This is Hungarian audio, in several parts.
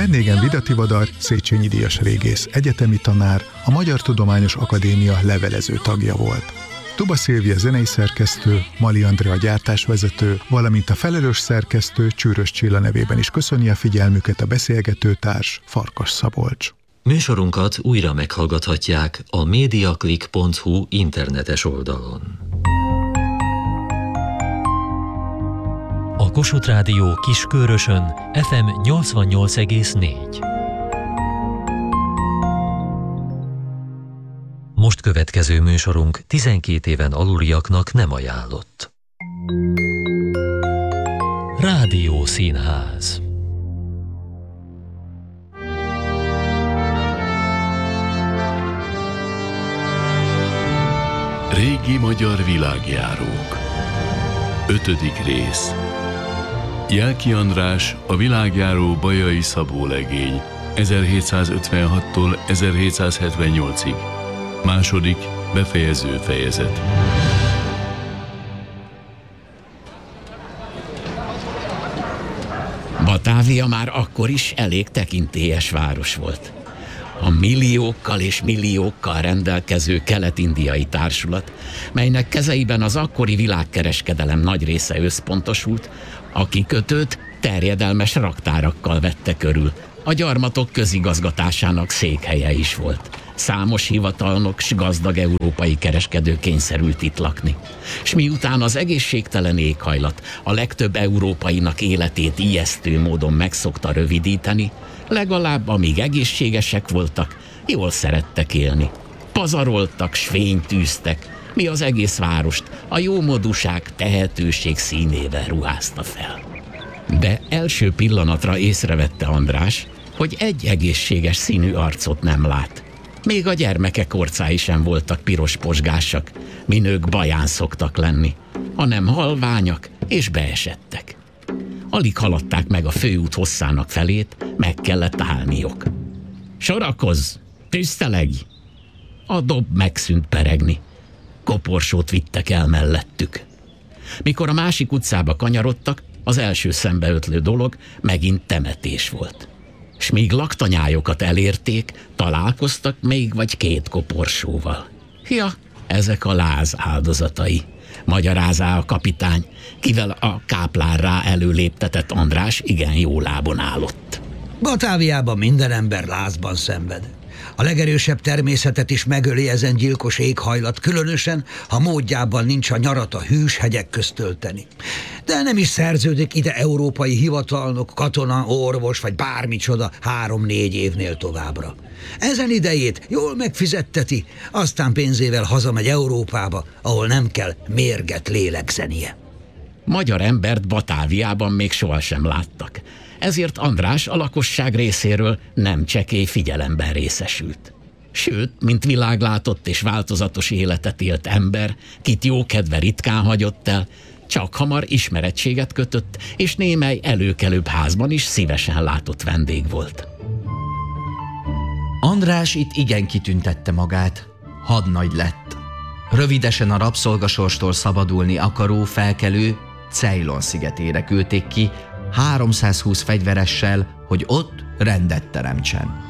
Vendégem Vida Tivadar, Széchenyi díjas régész, egyetemi tanár, a Magyar Tudományos Akadémia levelező tagja volt. Tuba Szilvia zenei szerkesztő, Mali Andrea gyártásvezető, valamint a felelős szerkesztő Csűrös Csilla nevében is köszöni a figyelmüket a beszélgető társ Farkas Szabolcs. Műsorunkat újra meghallgathatják a mediaclick.hu internetes oldalon. A Kossuth Rádió Kiskörösön FM 88,4. Most következő műsorunk 12 éven aluliaknak nem ajánlott. Rádiószínház. Régi magyar világjárók. 5. rész. Jelki András, a világjáró Bajai Szabó legény, 1756-tól 1778-ig. Második, befejező fejezet. Batávia már akkor is elég tekintélyes város volt. A milliókkal és milliókkal rendelkező kelet-indiai társulat, melynek kezeiben az akkori világkereskedelem nagy része összpontosult, a kikötőt terjedelmes raktárakkal vette körül. A gyarmatok közigazgatásának székhelye is volt. Számos hivatalnok s gazdag európai kereskedő kényszerült itt lakni. S miután az egészségtelen éghajlat a legtöbb európainak életét ijesztő módon megszokta rövidíteni, legalább amíg egészségesek voltak, jól szerettek élni. Pazaroltak, s fényt tűztek, mi az egész várost a jómódúság, tehetőség színével ruházta fel. De első pillanatra észrevette András, hogy egy egészséges színű arcot nem lát. Még a gyermekek orcái sem voltak piros posgásak, mi nők baján szoktak lenni, hanem halványak és beesettek. Alig haladták meg a főút hosszának felét, meg kellett állniok. Sorakozz! Tisztelegj! A dob megszűnt peregni. Koporsót vittek el mellettük. Mikor a másik utcába kanyarodtak, az első szembeötlő dolog megint temetés volt. S míg laktanyályokat elérték, találkoztak még vagy 2 koporsóval. Ja, ezek a láz áldozatai, magyarázá a kapitány, kivel a káplárrá előléptetett András igen jó lábon állott. Batáviában minden ember lázban szenved. A legerősebb természetet is megöli ezen gyilkos éghajlat, különösen, ha módjában nincs a nyarat a hűs hegyek közt tölteni. De nem is szerződik ide európai hivatalnok, katona, orvos vagy bármicsoda 3-4 évnél továbbra. Ezen idejét jól megfizetteti, aztán pénzével hazamegy Európába, ahol nem kell mérget lélegzenie. Magyar embert Batáviában még sohasem láttak. Ezért András a lakosság részéről nem csekély figyelemben részesült. Sőt, mint világlátott és változatos életet élt ember, kit jókedve ritkán hagyott el, csak hamar ismerettséget kötött, és némely előkelőbb házban is szívesen látott vendég volt. András itt igen kitüntette magát. Hadnagy lett. Rövidesen a rabszolgasorstól szabadulni akaró felkelő Ceylon szigetére küldték ki, 320 fegyveressel, hogy ott rendet teremtsen.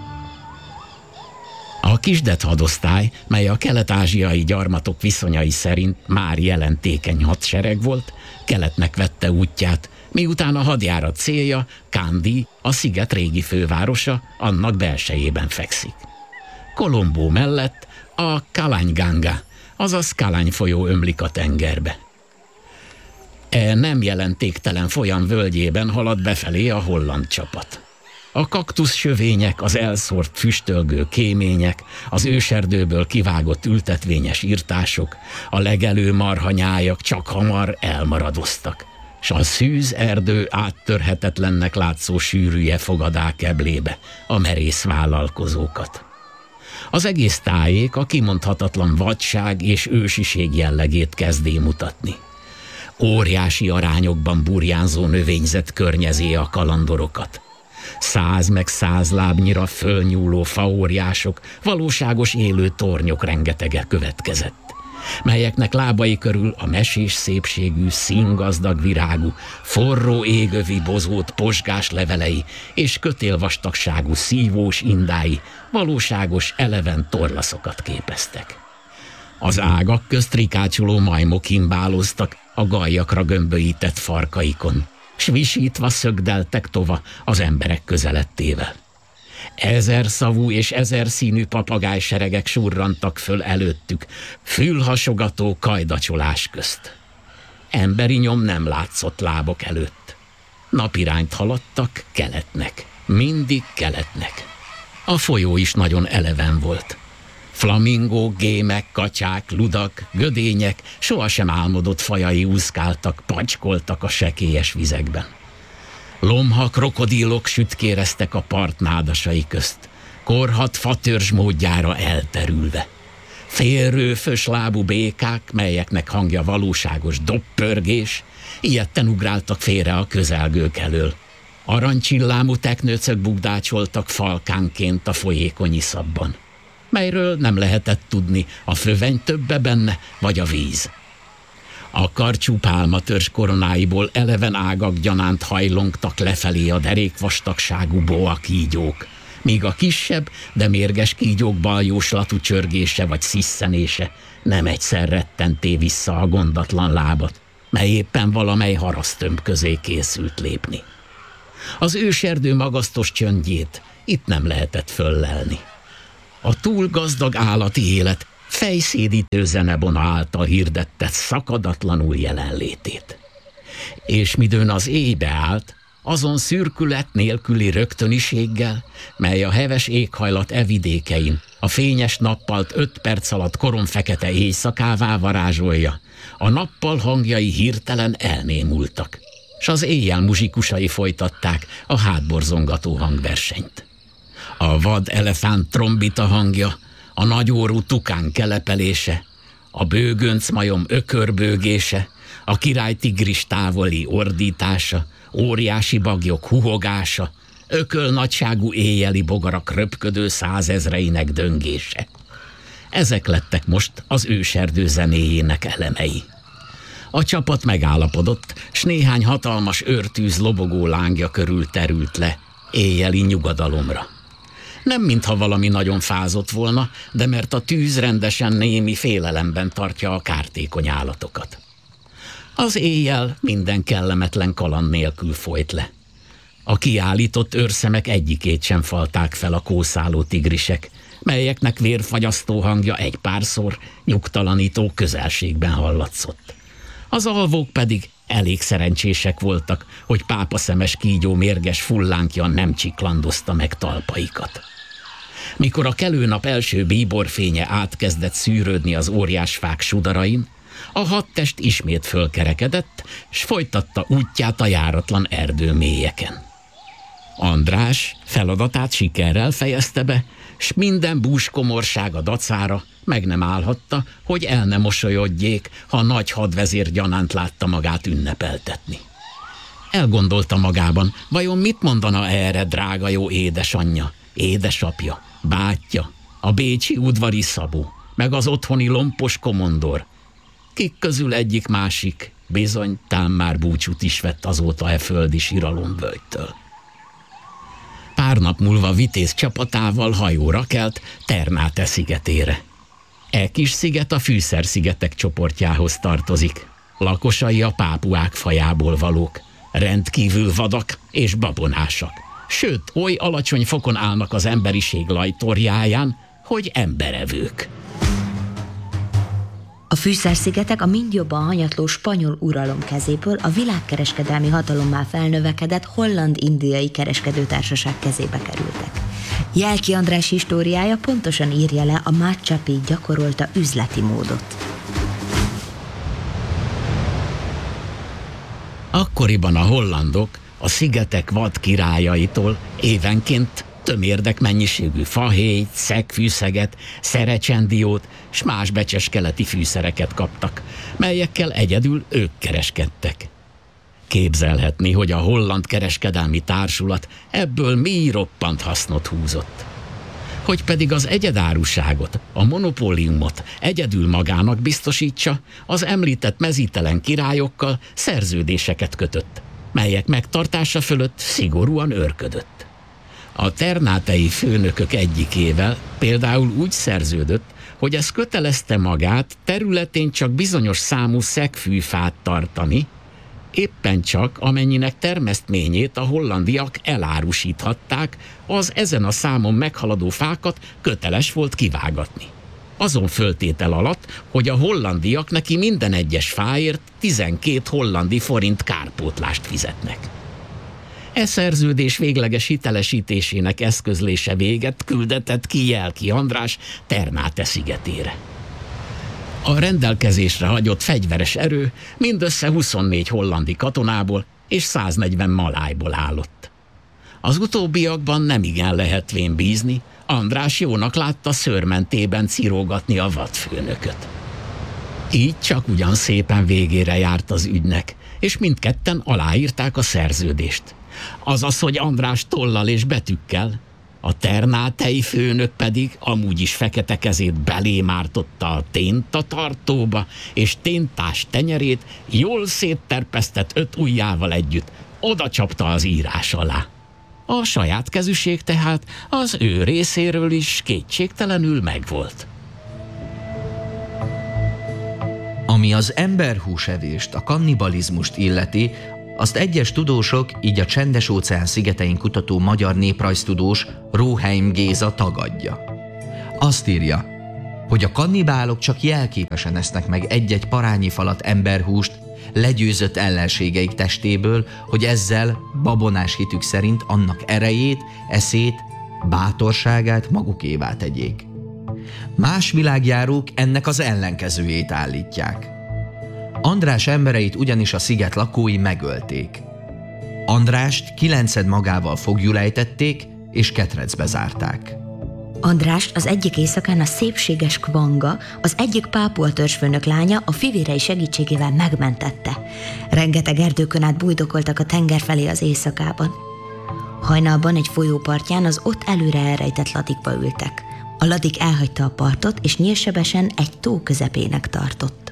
A kisdet hadosztály, mely a kelet-ázsiai gyarmatok viszonyai szerint már jelentékeny hadsereg volt, keletnek vette útját, miután a hadjárat célja, Kandy, a sziget régi fővárosa, annak belsejében fekszik. Kolombó mellett a Kalany-Ganga, azaz Kalany folyó ömlik a tengerbe. Nem jelentéktelen folyam völgyében halad befelé a holland csapat. A kaktuszsövények, az elszórt füstölgő kémények, az őserdőből kivágott ültetvényes irtások, a legelő marhanyájak csak hamar elmaradoztak, s a szűz erdő áttörhetetlennek látszó sűrűje fogadá keblébe a merész vállalkozókat. Az egész tájék a kimondhatatlan vadság és ősiség jellegét kezdé mutatni. Óriási arányokban burjánzó növényzet környezé a kalandorokat. 100 meg 100 lábnyira fölnyúló faóriások, valóságos élő tornyok rengetege következett. melyeknek lábai körül a mesés szépségű, színgazdag virágú, forró égövi bozót posgás levelei és kötélvastagságú szívós indái valóságos eleven torlaszokat képeztek. Az ágak közt rikácsoló majmok imbáloztak a gallyakra gömbölyített farkaikon, s visítva szögdeltek tova az emberek közelettével. 1000 szavú és 1000 színű papagájseregek surrantak föl előttük, fülhasogató kajdacsolás közt. Emberi nyom nem látszott lábok előtt. Napirányt haladtak keletnek, mindig keletnek. A folyó is nagyon eleven volt. Flamingók, gémek, katyák, ludak, gödények sohasem álmodott fajai úszkáltak, pacskoltak a sekélyes vizekben. Lomha krokodílok sütkéreztek a part nádasai közt, korhadt fatörzs módjára elterülve. Félrőfös lábú békák, melyeknek hangja valóságos doppörgés, ijedten ugráltak félre a közelgők elől. Aranycsillámú teknőcök bugdácsoltak falkánként a folyékony iszapban, melyről nem lehetett tudni, a föveny többe benne, vagy a víz. A karcsú pálmatörzs koronáiból eleven ágak gyanánt hajlongtak lefelé a derékvastagságú boa kígyók, míg a kisebb, de mérges kígyók baljóslatú csörgése vagy szisszenése nem egyszer rettenté vissza a gondatlan lábat, mely éppen valamely harasztömb közé készült lépni. Az őserdő magasztos csöndjét itt nem lehetett föllelni. A túl gazdag állati élet fejszédítő zenebona által hirdette szakadatlanul jelenlétét. És midőn az éjbe állt, azon szürkület nélküli rögtöniséggel, mely a heves éghajlat evidékein a fényes nappalt 5 perc alatt koromfekete éjszakává varázsolja, a nappal hangjai hirtelen elnémultak, s az éjjel muzsikusai folytatták a hátborzongató hangversenyt. A vad elefánt trombita hangja, a nagyórú tukán kelepelése, a bőgönc majom ökörbőgése, a királytigris távoli ordítása, óriási bagyok huhogása, ökölnagyságú éjjeli bogarak röpködő 100 000-einek döngése. Ezek lettek most az őserdő zenéjének elemei. A csapat megállapodott, s néhány hatalmas őrtűz lobogó lángja körül terült le éjjeli nyugodalomra. Nem mintha valami nagyon fázott volna, de mert a tűz rendesen némi félelemben tartja a kártékony állatokat. Az éjjel minden kellemetlen kaland nélkül folyt le. A kiállított őrszemek egyikét sem falták fel a kószáló tigrisek, melyeknek vérfagyasztó hangja egy párszor nyugtalanító közelségben hallatszott. Az alvók pedig elég szerencsések voltak, hogy pápaszemes kígyó mérges fullánkja nem csiklandozta meg talpaikat. Mikor a kelő nap első bíborfénye átkezdett szűrődni az óriásfák sudarain, a 6 test ismét fölkerekedett, s folytatta útját a járatlan erdő mélyeken. András feladatát sikerrel fejezte be, s minden búskomorsága dacára meg nem állhatta, hogy el ne mosolyodjék, ha a nagy hadvezér gyanánt látta magát ünnepeltetni. Elgondolta magában, vajon mit mondana erre drága jó édesanyja, édesapja, bátyja, a bécsi udvari Szabó, meg az otthoni lompos komondor, kik közül egyik-másik bizony tám már búcsút is vett azóta e földi siralomvölgytől. Pár nap múlva vitéz csapatával hajóra kelt Ternate szigetére. E kis sziget a Fűszer-szigetek csoportjához tartozik. Lakosai a pápuák fajából valók, rendkívül vadak és babonásak. Sőt, oly alacsony fokon állnak az emberiség lajtorjáján, hogy emberevők. A Fűszer-szigetek a mind jobban hanyatló spanyol uralom kezéből a világkereskedelmi hatalommá felnövekedett holland-indiai kereskedőtársaság kezébe kerültek. Jelki András históriája pontosan írja le a Mácsapi gyakorolta üzleti módot. Akkoriban a hollandok a szigetek vad királyaitól évenként tömérdek mennyiségű fahéjt, szegfűszeget, szerecsendiót s más becses keleti fűszereket kaptak, melyekkel egyedül ők kereskedtek. Képzelhetni, hogy a holland kereskedelmi társulat ebből mély roppant hasznot húzott. Hogy pedig az egyedáruságot, a monopóliumot egyedül magának biztosítsa, az említett mezítelen királyokkal szerződéseket kötött, melyek megtartása fölött szigorúan őrködött. A ternátei főnökök egyikével például úgy szerződött, hogy ez kötelezte magát területén csak bizonyos számú szegfűfát tartani, éppen csak amennyinek termesztményét a hollandiak elárusíthatták, az ezen a számon meghaladó fákat köteles volt kivágatni. Azon föltétel alatt, hogy a hollandiak neki minden egyes fáért 12 hollandi forint kárpótlást fizetnek. E szerződés végleges hitelesítésének eszközlése véget küldetett ki Jelki András Ternáte szigetére. A rendelkezésre hagyott fegyveres erő mindössze 24 hollandi katonából és 140 malájból állott. Az utóbbiakban nemigen lehetvén bízni, András jónak látta szőrmentében cirógatni a vadfőnököt. Így csak ugyan szépen végére járt az ügynek, és mindketten aláírták a szerződést. Azaz, hogy András tollal és betűkkel, a ternátei főnök pedig amúgy is fekete kezét belémártotta a téntatartóba, és téntás tenyerét jól szétterpesztett 5 ujjával együtt oda csapta az írás alá. A saját kezűség tehát az ő részéről is kétségtelenül megvolt. Ami az emberhúsevést, a kannibalizmust illeti, azt egyes tudósok, így a Csendes-óceán szigetein kutató magyar néprajztudós Róheim Géza tagadja. Azt írja, hogy a kannibálok csak jelképesen esznek meg egy-egy parányi falat emberhúst legyőzött ellenségeik testéből, hogy ezzel babonás hitük szerint annak erejét, eszét, bátorságát magukévá tegyék. Más világjárók ennek az ellenkezőjét állítják. András embereit ugyanis a sziget lakói megölték. Andrást 9 magával foglyul ejtették és ketrecbe zárták. Andrást az egyik éjszakán a szépséges Kvanga, az egyik pápua törzsfőnök lánya a fivérei segítségével megmentette. Rengeteg erdőkön át bújdokoltak a tenger felé az éjszakában. Hajnalban egy folyópartján az ott előre elrejtett ladikba ültek. A ladik elhagyta a partot, és nyílsebesen egy tó közepének tartott.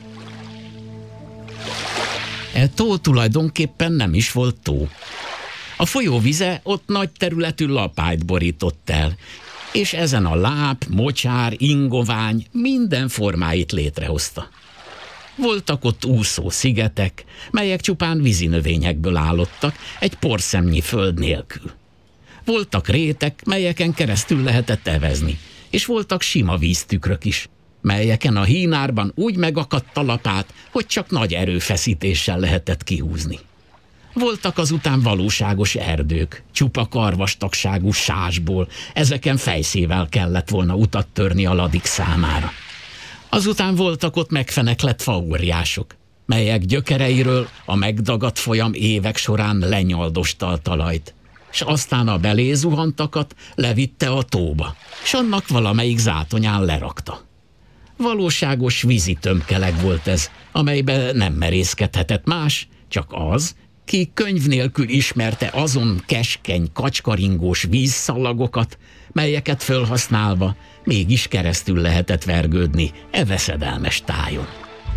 E tó tulajdonképpen nem is volt tó. A folyó vize ott nagy területű lapályt borított el, és ezen a láp, mocsár, ingovány minden formáit létrehozta. Voltak ott úszó szigetek, melyek csupán vízinövényekből állottak, egy porszemnyi föld nélkül. Voltak rétek, melyeken keresztül lehetett evezni, és voltak sima víztükrök is, melyeken a hínárban úgy megakadt a lapát, hogy csak nagy erőfeszítéssel lehetett kihúzni. Voltak azután valóságos erdők, csupa karvastagságú sásból, ezeken fejszével kellett volna utat törni a ladik számára. Azután voltak ott megfeneklett faóriások, melyek gyökereiről a megdagadt folyam évek során lenyaldosta a talajt, s aztán a belézuhantakat levitte a tóba, s annak valamelyik zátonyán lerakta. Valóságos vízi tömkeleg volt ez, amelybe nem merészkedhetett más, csak az, ki könyv nélkül ismerte azon keskeny, kacskaringós vízszalagokat, melyeket fölhasználva mégis keresztül lehetett vergődni e veszedelmes tájon.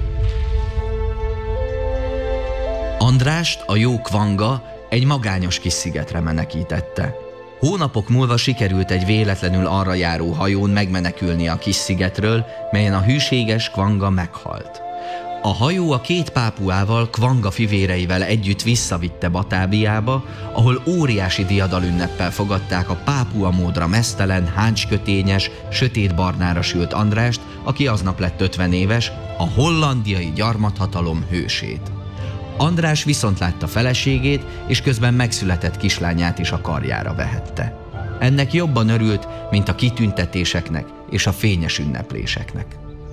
Andrást a jó Kvanga egy magányos kis szigetre menekítette. Hónapok múlva sikerült egy véletlenül arra járó hajón megmenekülni a kis szigetről, melyen a hűséges Kvanga meghalt. A hajó a 2 pápuával, Kvanga fivéreivel együtt visszavitte Batáviába, ahol óriási diadalünneppel fogadták a pápua módra meztelen, háncskötényes, sötétbarnára sült Andrást, aki aznap lett 50 éves, a hollandiai gyarmathatalom hősét. András viszont látta feleségét, és közben megszületett kislányát is a karjára vehette. Ennek jobban örült, mint a kitüntetéseknek és a fényes ünnepléseknek.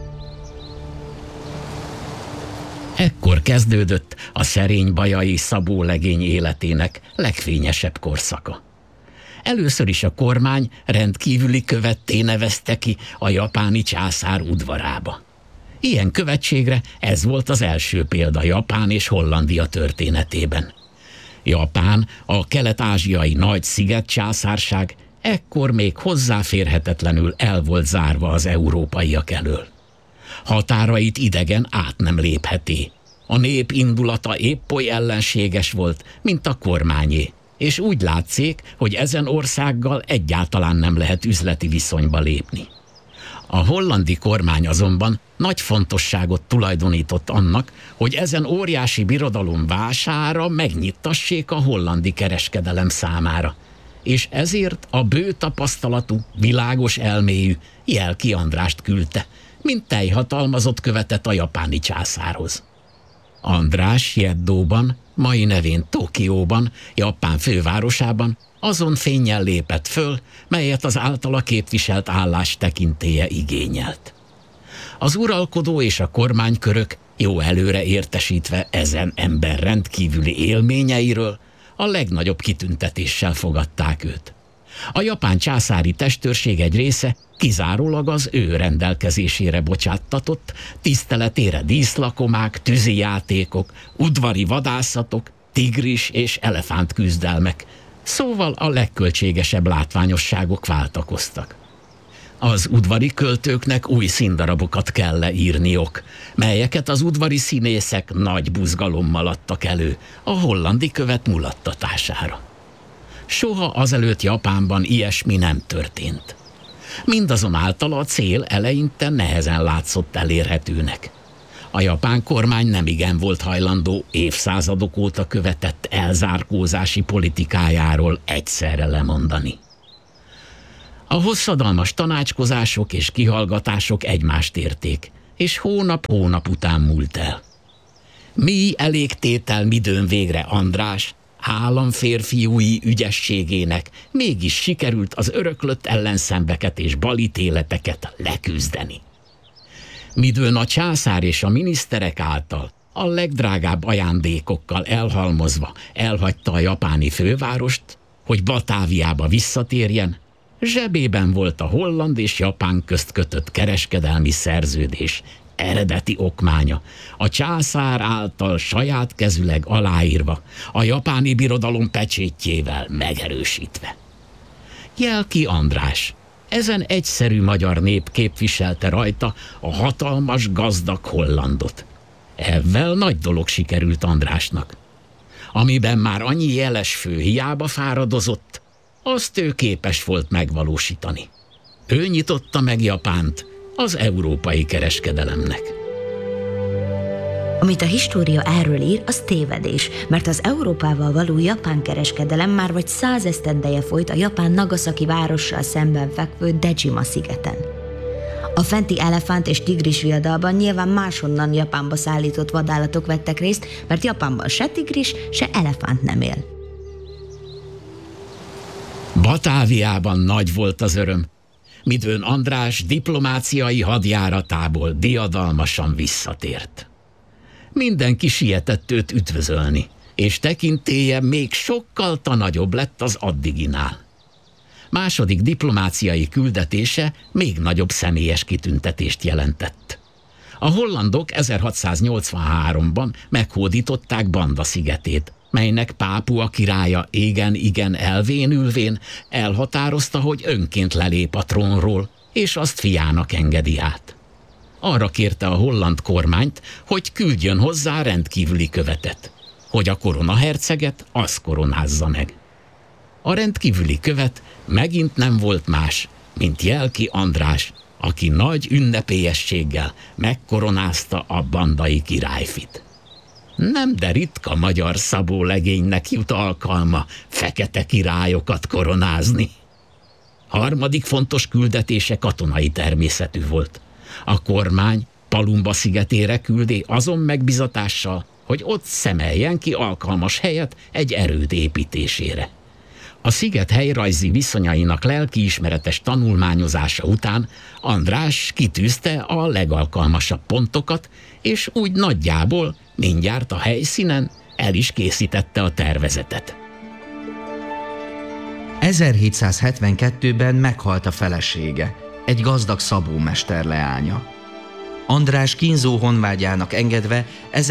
Ekkor kezdődött a szerény bajai Szabó legény életének legfényesebb korszaka. Először is a kormány rendkívüli követté nevezte ki a japáni császár udvarába. Ilyen követségre ez volt az első példa Japán és Hollandia történetében. Japán, a kelet-ázsiai nagy szigetcsászárság ekkor még hozzáférhetetlenül el volt zárva az európaiak elől. Határait idegen át nem lépheti. A nép indulata épp oly ellenséges volt, mint a kormányé, és úgy látszik, hogy ezen országgal egyáltalán nem lehet üzleti viszonyba lépni. A hollandi kormány azonban nagy fontosságot tulajdonított annak, hogy ezen óriási birodalom vására megnyittassék a hollandi kereskedelem számára, és ezért a bő tapasztalatú, világos elméjű Jelki Andrást küldte, mint teljhatalmazott követet a japáni császárhoz. András Jeddóban, mai nevén Tokióban, Japán fővárosában azon fénnyel lépett föl, melyet az általa képviselt állás tekintélye igényelt. Az uralkodó és a kormánykörök jó előre értesítve ezen ember rendkívüli élményeiről, a legnagyobb kitüntetéssel fogadták őt. A japán császári testőrség egy része kizárólag az ő rendelkezésére bocsáttatott, tiszteletére díszlakomák, tűzijátékok, udvari vadászatok, tigris és elefánt küzdelmek, szóval a legköltségesebb látványosságok váltakoztak. Az udvari költőknek új színdarabokat kell leírniok, melyeket az udvari színészek nagy buzgalommal adtak elő a hollandi követ mulattatására. Soha azelőtt Japánban ilyesmi nem történt. Mindazonáltal a cél eleinte nehezen látszott elérhetőnek. A japán kormány nemigen volt hajlandó évszázadok óta követett elzárkózási politikájáról egyszerre lemondani. A hosszadalmas tanácskozások és kihallgatások egymást érték, és hónap után múlt el. Mi elégtétel midőn végre András, államférfiúi ügyességének mégis sikerült az öröklött ellenszembeket és balítéleteket leküzdeni. Midőn a császár és a miniszterek által a legdrágább ajándékokkal elhalmozva elhagyta a japáni fővárost, hogy Batáviába visszatérjen, zsebében volt a holland és japán közt kötött kereskedelmi szerződés eredeti okmánya, a császár által saját kezüleg aláírva, a japáni birodalom pecsétjével megerősítve. Jelki András, ezen egyszerű magyar nép képviselte rajta a hatalmas, gazdag Hollandot. Ezzel nagy dolog sikerült Andrásnak. Amiben már annyi jeles fő hiába fáradozott, azt ő képes volt megvalósítani. Ő nyitotta meg Japánt az európai kereskedelemnek. Amit a história erről ír, az tévedés, mert az Európával való japán kereskedelem már vagy 100 esztendeje folyt a japán Nagasaki várossal szemben fekvő Dejima szigeten. A fenti elefánt és tigris viadalban nyilván máshonnan Japánba szállított vadállatok vettek részt, mert Japánban se tigris, se elefánt nem él. Batáviában nagy volt az öröm, midőn András diplomáciai hadjáratából diadalmasan visszatért. Mindenki sietett őt üdvözölni, és tekintélye még sokkal nagyobb lett az addiginál. Második diplomáciai küldetése még nagyobb személyes kitüntetést jelentett. A hollandok 1683-ban meghódították Banda szigetét, melynek Pápua királya igen elvén ülvén elhatározta, hogy önként lelép a trónról, és azt fiának engedi át. Arra kérte a holland kormányt, hogy küldjön hozzá rendkívüli követet, hogy a koronaherceget az koronázza meg. A rendkívüli követ megint nem volt más, mint Jelki András, aki nagy ünnepélyességgel megkoronázta a bandai királyfit. Nem de ritka magyar szabólegénynek jut alkalma fekete királyokat koronázni. Harmadik fontos küldetése katonai természetű volt. A kormány Palumba szigetére küldi azon megbizatással, hogy ott szemeljen ki alkalmas helyet egy erőd építésére. A sziget helyrajzi viszonyainak lelkiismeretes tanulmányozása után András kitűzte a legalkalmasabb pontokat, és úgy nagyjából mindjárt a helyszínen el is készítette a tervezetet. 1772-ben meghalt a felesége, egy gazdag szabómester leánya. András kínzó honvágyának engedve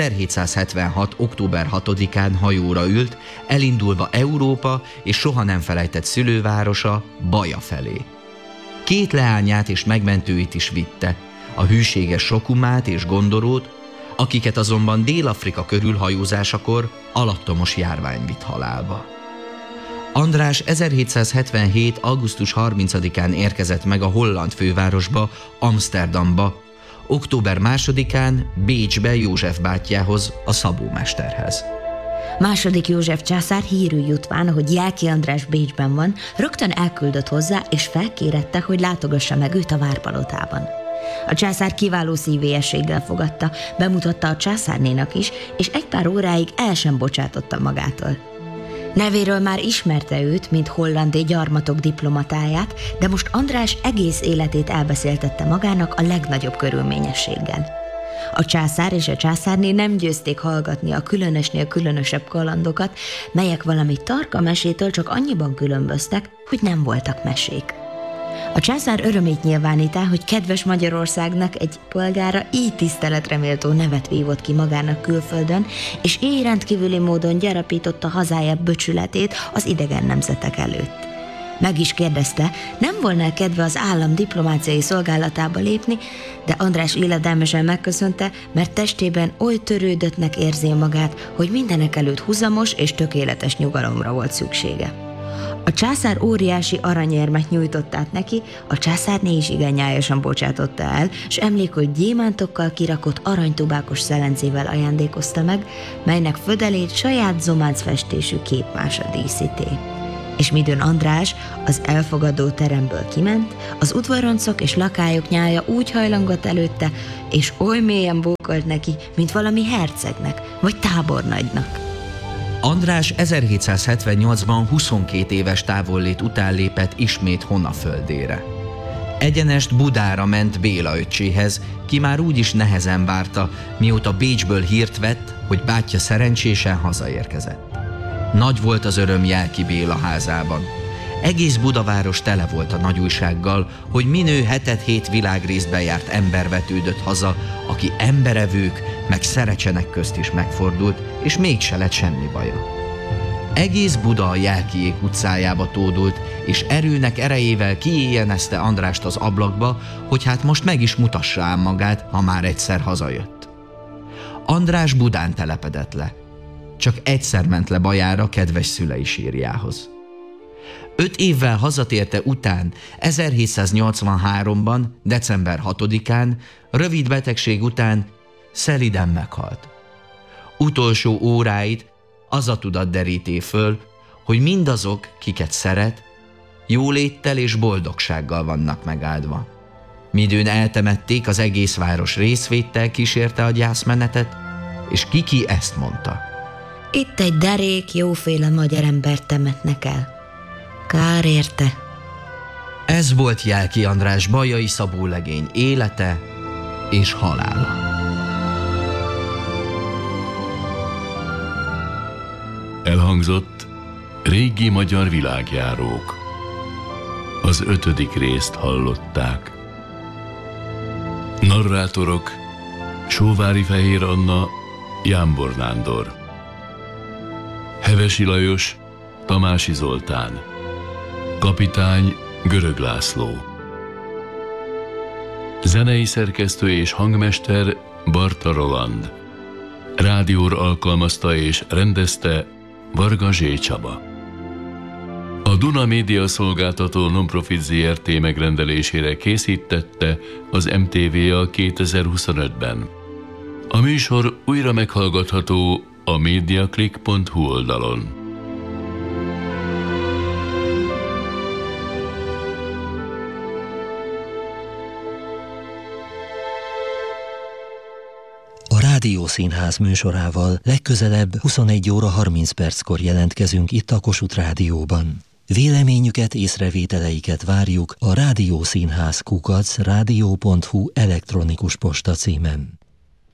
1776. október 6-án hajóra ült, elindulva Európa és soha nem felejtett szülővárosa, Baja felé. 2 leányát és megmentőit is vitte, a hűséges Sokumát és Gondorót, akiket azonban Dél-Afrika körül hajózásakor alattomos járvány vitt halálba. András 1777. augusztus 30-án érkezett meg a holland fővárosba, Amsterdamba, október 2-án Bécsbe József bátyjához, a szabómesterhez. II. József császár hírül jutván, hogy Jelki András Bécsben van, rögtön elküldött hozzá, és felkérette, hogy látogassa meg őt a várpalotában. A császár kiváló szívélyességgel fogadta, bemutatta a császárnénak is, és egy pár óráig el sem bocsátotta magától. Nevéről már ismerte őt, mint hollandé gyarmatok diplomatáját, de most András egész életét elbeszéltette magának a legnagyobb körülményességgel. A császár és a császárné nem győzték hallgatni a különösnél különösebb kalandokat, melyek valami tarka mesétől csak annyiban különböztek, hogy nem voltak mesék. A császár örömét nyilvánítá, hogy kedves Magyarországnak egy polgára így tiszteletre méltó nevet vívott ki magának külföldön, és így rendkívüli módon gyarapította hazája becsületét az idegen nemzetek előtt. Meg is kérdezte, nem volna kedve az állam diplomáciai szolgálatába lépni, de András illedelmesen megköszönte, mert testében oly törődöttnek érzi magát, hogy mindenek előtt huzamos és tökéletes nyugalomra volt szüksége. A császár óriási aranyérmet nyújtott át neki, a császárné is igen nyájasan bocsátotta el, s emlékül gyémántokkal kirakott aranytubákos szelencével ajándékozta meg, melynek födelét saját zománc festésű képmása díszíté. És midőn András az elfogadó teremből kiment, az udvaroncok és lakályok nyája úgy hajlongott előtte, és oly mélyen bókolt neki, mint valami hercegnek vagy tábornagynak. András 1778-ban 22 éves távollét után lépett ismét Honaföldére. Egyenest Budára ment Béla öccséhez, ki már úgyis nehezen várta, mióta Bécsből hírt vett, hogy bátyja szerencsésen hazaérkezett. Nagy volt az öröm Jelki Béla házában. Egész Budaváros tele volt a nagyújsággal, hogy minő 7 világrészben járt ember vetődött haza, aki emberevők meg szerecsenek közt is megfordult, és mégse lett semmi baja. Egész Buda a Jelkiék utcájába tódult, és erőnek erejével kiéjjenezte Andrást az ablakba, hogy hát most meg is mutassa ám magát, ha már egyszer hazajött. András Budán telepedett le. Csak egyszer ment le bajára kedves szülei sírjához. 5 évvel hazatérte után, 1783-ban, december 6-án, rövid betegség után szeliden meghalt. Utolsó óráit az a tudat deríté föl, hogy mindazok, kiket szeret, jóléttel és boldogsággal vannak megáldva. Midőn eltemették, az egész város részvéttel kísérte a gyászmenetet, és ki ezt mondta. Itt egy derék, jóféle magyar embert temetnek el. Kár érte. Ez volt Jelki András Bajai Szabó legény élete és halála. Elhangzott Régi magyar világjárók. Az 5. részt hallották. Narrátorok: Sóvári Fehér Anna, Jámbor Nándor, Hevesi Lajos, Tamási Zoltán, Kapitány Görög László, zenei szerkesztő és hangmester Barta Roland, rádióra alkalmazta és rendezte Varga Zsé Csaba. A Duna Média Szolgáltató Nonprofit Zrt. Megrendelésére készítette az MTV-a 2025-ben. A műsor újra meghallgatható a mediaclick.hu oldalon. A Rádiószínház műsorával legközelebb 21 óra 30 perckor jelentkezünk itt a Kossuth Rádióban. Véleményüket, észrevételeiket várjuk a rádiószínház @rádió.hu elektronikus posta címen.